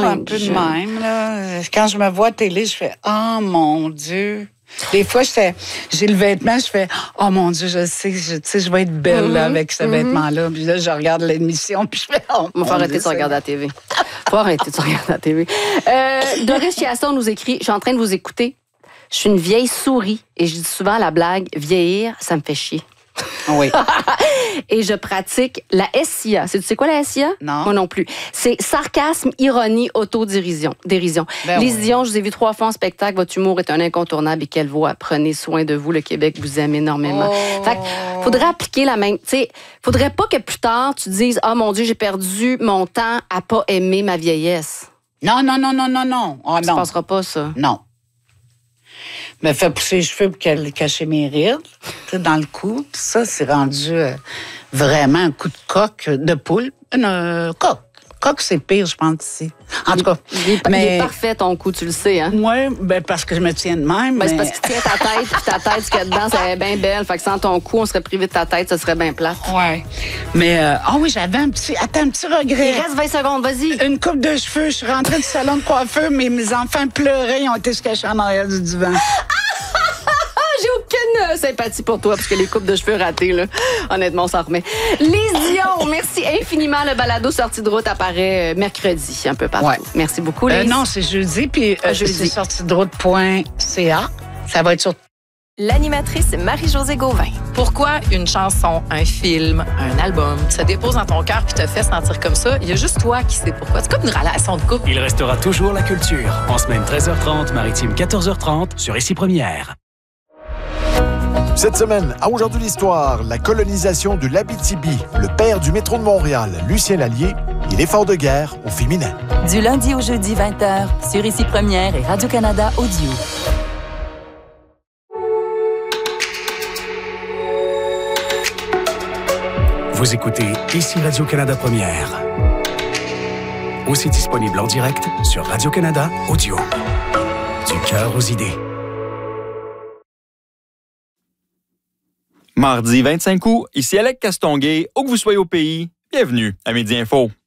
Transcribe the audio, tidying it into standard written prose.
un peu de même. Là. Quand je me vois à télé, je fais « Oh mon Dieu! » Des fois, j'ai le vêtement, je fais « Oh mon Dieu, je sais, je vais être belle là, avec ce vêtement-là. » Puis là, je regarde l'émission, puis je fais « Oh mon Dieu! » Faut arrêter de se regarder à la TV. Faut arrêter de se regarder à la TV. Doris Chiasson nous écrit « Je suis en train de vous écouter. Je suis une vieille souris et je dis souvent la blague, vieillir, ça me fait chier. » Oui. Et je pratique la SIA. Tu sais quoi la SIA? Non. Moi non plus. C'est sarcasme, ironie, autodérision. Dérision. Ben Lise oui. Dion, je vous ai vu 3 fois en spectacle. Votre humour est un incontournable et quelle voix. Prenez soin de vous. Le Québec vous aime énormément. Fait que faudrait appliquer la même... Tu sais, faudrait pas que plus tard, tu dises « Ah, mon Dieu, j'ai perdu mon temps à pas aimer ma vieillesse. » Non. Oh, Ça non. ne passera pas, ça. Non. Me fait pousser les cheveux pour cacher mes rides, dans le cou. Puis ça, c'est rendu vraiment un coup de coque, de poule. Coque. Coque, c'est pire, je pense, ici. En tout cas. Il est parfait, ton cou, tu le sais, hein? Oui, ben parce que je me tiens de même. Ben, c'est parce qu'il tient ta tête, puis ta tête, ce qu'il y a dedans, c'est bien belle. Fait que sans ton cou, on serait privé de ta tête, ça serait bien plate. Oui. Mais, oui, j'avais un petit regret. Il reste 20 secondes, vas-y. Une coupe de cheveux, je suis rentrée du salon de coiffeur, mais mes enfants pleuraient, ils ont été se cacher en arrière du divan. J'ai aucune sympathie pour toi, parce que les coupes de cheveux ratées, là, honnêtement, on s'en remet. Lise Dion, merci infiniment. Le balado Sortie de route apparaît mercredi, un peu partout. Ouais. Merci beaucoup, Lise. Non, c'est jeudi, puis jeudi. c'est sortidroute.ca. Ça va être sur... L'animatrice Marie-Josée Gauvin. Pourquoi une chanson, un film, un album se dépose dans ton cœur puis te fait sentir comme ça? Il y a juste toi qui sais pourquoi. C'est comme une relation de couple. Il restera toujours la culture. En semaine 13h30, maritime 14h30 sur Ici Première. Cette semaine, à Aujourd'hui l'Histoire, la colonisation de l'Abitibi, le père du métro de Montréal, Lucien Lallier, et l'effort de guerre au féminin. Du lundi au jeudi 20h, sur Ici Première et Radio-Canada Audio. Vous écoutez Ici Radio-Canada Première. Aussi disponible en direct sur Radio-Canada Audio. Du cœur aux idées. Mardi 25 août, ici Alec Castonguay, où que vous soyez au pays, bienvenue à Midi Info.